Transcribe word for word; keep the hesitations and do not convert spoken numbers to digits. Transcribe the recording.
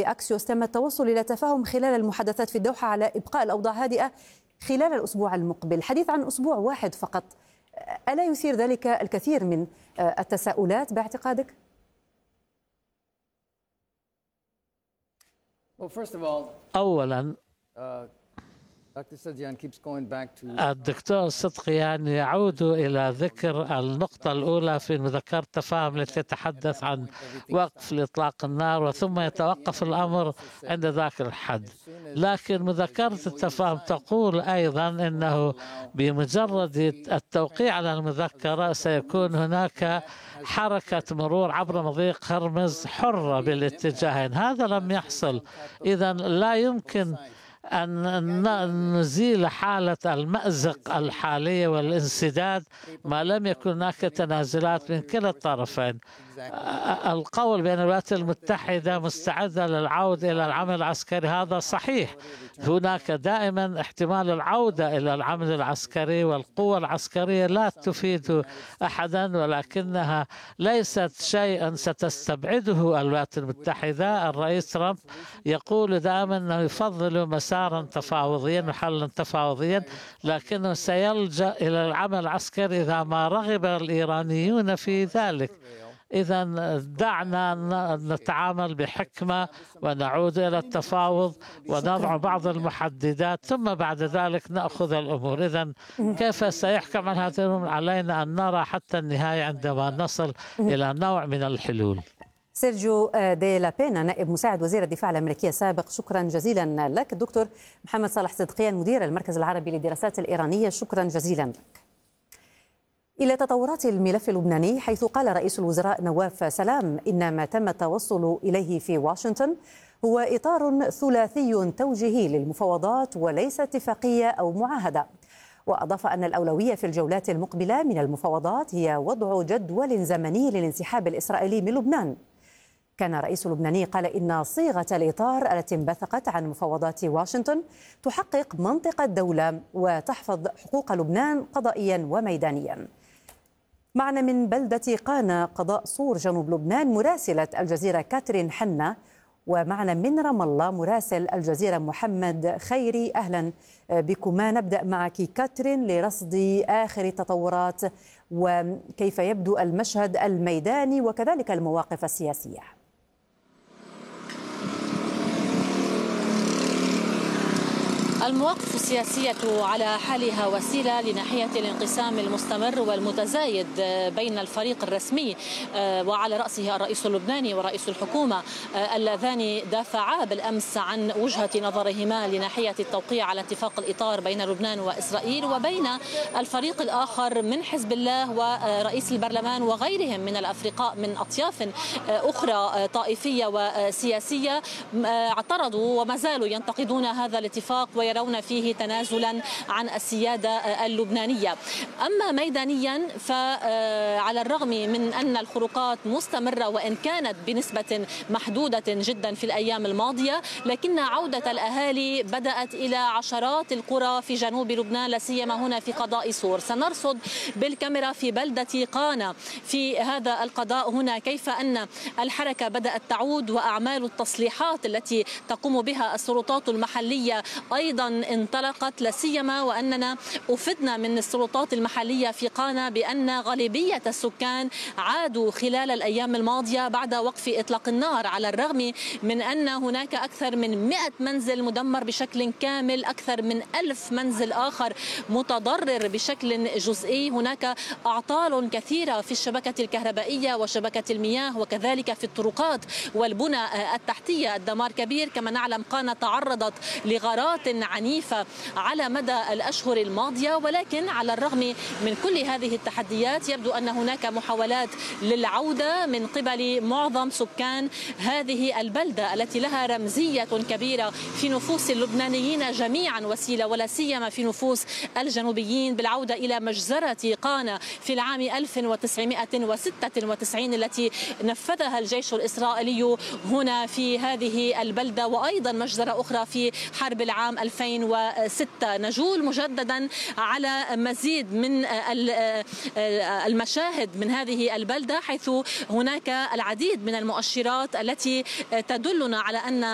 أكسيوس تم التوصل إلى تفاهم خلال المحادثات في الدوحة على إبقاء الأوضاع هادئة خلال الأسبوع المقبل. حديث عن أسبوع واحد فقط، ألا يثير ذلك الكثير من التساؤلات باعتقادك؟ أولا الدكتور صدقيان يعود إلى ذكر النقطة الأولى في مذكرة التفاهم التي تتحدث عن وقف لإطلاق النار، وثم يتوقف الأمر عند ذاك الحد. لكن مذكرة التفاهم تقول أيضا أنه بمجرد التوقيع على المذكرة سيكون هناك حركة مرور عبر مضيق هرمز حرة بالاتجاهين. هذا لم يحصل، إذا لا يمكن أن نزيل حالة المأزق الحالية والانسداد ما لم يكن هناك تنازلات من كلا الطرفين. القول بأن الولايات المتحدة مستعدة للعودة إلى العمل العسكري هذا صحيح، هناك دائما احتمال العودة إلى العمل العسكري، والقوة العسكرية لا تفيد أحدا، ولكنها ليست شيئا ستستبعده الولايات المتحدة. الرئيس ترامب يقول دائما أنه يفضل مسارا تفاوضيا وحلا تفاوضيا، لكنه سيلجأ إلى العمل العسكري إذا ما رغب الإيرانيون في ذلك. إذا دعنا نتعامل بحكمة ونعود إلى التفاوض ونضع بعض المحددات، ثم بعد ذلك نأخذ الأمور. إذا كيف سيحكم عن هذا الأمر؟ علينا أن نرى حتى النهاية عندما نصل إلى نوع من الحلول. سيرجيو دي لابينا، نائب مساعد وزير الدفاع الأمريكي السابق، شكرا جزيلا لك. الدكتور محمد صالح صدقيان، مدير المركز العربي للدراسات الإيرانية، شكرا جزيلا لك. إلى تطورات الملف اللبناني، حيث قال رئيس الوزراء نواف سلام إن ما تم التوصل إليه في واشنطن هو إطار ثلاثي توجيهي للمفاوضات وليس اتفاقية أو معاهدة. وأضاف أن الأولوية في الجولات المقبلة من المفاوضات هي وضع جدول زمني للانسحاب الإسرائيلي من لبنان. كان الرئيس اللبناني قال إن صيغة الإطار التي انبثقت عن مفاوضات واشنطن تحقق منطق الدولة وتحفظ حقوق لبنان قضائيا وميدانيا. معنا من بلدة قانا قضاء صور جنوب لبنان مراسلة الجزيرة كاترين حنا، ومعنا من رام الله مراسل الجزيرة محمد خيري. أهلا بكما. نبدأ معك كاترين لرصد آخر التطورات وكيف يبدو المشهد الميداني وكذلك المواقف السياسية. المواقف السياسية على حالها وسيلة لناحية الانقسام المستمر والمتزايد بين الفريق الرسمي وعلى رأسه الرئيس اللبناني ورئيس الحكومة اللذان دافعا بالأمس عن وجهة نظرهما لناحية التوقيع على اتفاق الإطار بين لبنان وإسرائيل، وبين الفريق الآخر من حزب الله ورئيس البرلمان وغيرهم من الأفرقاء من أطياف أخرى طائفية وسياسية اعترضوا وما زالوا ينتقدون هذا الاتفاق ويرون فيه تنازلا عن السيادة اللبنانية. أما ميدانيا فعلى الرغم من أن الخروقات مستمرة وإن كانت بنسبة محدودة جدا في الأيام الماضية، لكن عودة الأهالي بدأت إلى عشرات القرى في جنوب لبنان، لا سيما هنا في قضاء صور. سنرصد بالكاميرا في بلدة قانا في هذا القضاء هنا كيف أن الحركة بدأت تعود، وأعمال التصليحات التي تقوم بها السلطات المحلية أيضا انطلقت، لا سيما وأننا أفدنا من السلطات المحلية في قانا بأن غالبية السكان عادوا خلال الأيام الماضية بعد وقف إطلاق النار، على الرغم من أن هناك أكثر من مئة منزل مدمر بشكل كامل، أكثر من ألف منزل آخر متضرر بشكل جزئي، هناك أعطال كثيرة في الشبكة الكهربائية وشبكة المياه وكذلك في الطرقات والبنى التحتية. الدمار كبير. كما نعلم قانا تعرضت لغارات عنيفة على مدى الأشهر الماضية، ولكن على الرغم من كل هذه التحديات يبدو أن هناك محاولات للعودة من قبل معظم سكان هذه البلدة التي لها رمزية كبيرة في نفوس اللبنانيين جميعا وسيلة، ولا سيما في نفوس الجنوبيين، بالعودة إلى مجزرة قانا في العام ألف وتسعمئة وستة وتسعين التي نفذها الجيش الإسرائيلي هنا في هذه البلدة، وأيضا مجزرة أخرى في حرب العام ألفين وستة. نجول مجددا على مزيد من المشاهد من هذه البلدة، حيث هناك العديد من المؤشرات التي تدلنا على أن